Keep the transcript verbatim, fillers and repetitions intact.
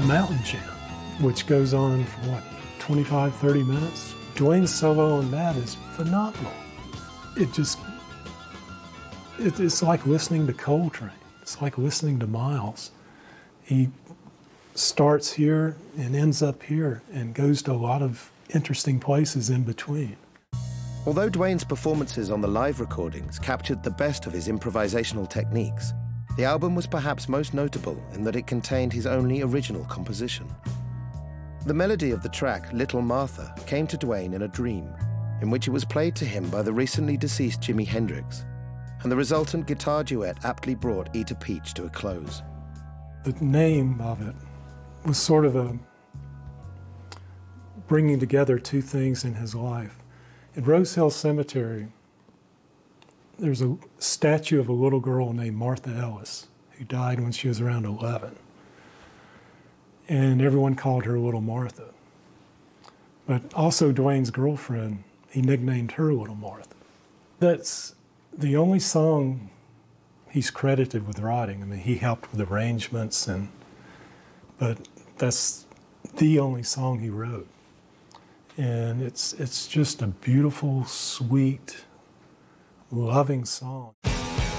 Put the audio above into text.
Mountain Jam, which goes on for what, twenty-five, thirty minutes? Duane's solo on that is phenomenal. It just, it, it's like listening to Coltrane. It's like listening to Miles. He starts here and ends up here and goes to a lot of interesting places in between. Although Duane's performances on the live recordings captured the best of his improvisational techniques, the album was perhaps most notable in that it contained his only original composition. The melody of the track, Little Martha, came to Duane in a dream, in which it was played to him by the recently deceased Jimi Hendrix, and the resultant guitar duet aptly brought Eat a Peach to a close. The name of it was sort of a bringing together two things in his life. In Rose Hill Cemetery, there's a statue of a little girl named Martha Ellis, who died when she was around eleven. And everyone called her Little Martha. But also Duane's girlfriend, he nicknamed her Little Martha. That's the only song he's credited with writing. I mean, he helped with arrangements, and but that's the only song he wrote. And it's, it's just a beautiful, sweet, loving song.